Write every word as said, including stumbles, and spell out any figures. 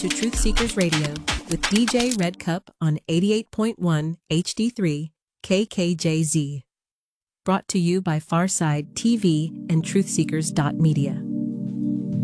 to Truth Seekers Radio with D J Red Cup on eighty-eight point one H D three K K J Z. Brought to you by Farside T V and truth seekers dot media.